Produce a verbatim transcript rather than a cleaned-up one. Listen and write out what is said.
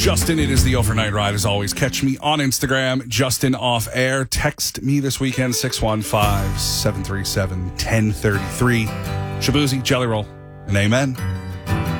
Justin. It is the overnight ride. As always, catch me on Instagram, Justin Off Air. Text me this weekend, six one five, seven three seven, one zero three three. Shabuzi, Jelly Roll, and amen.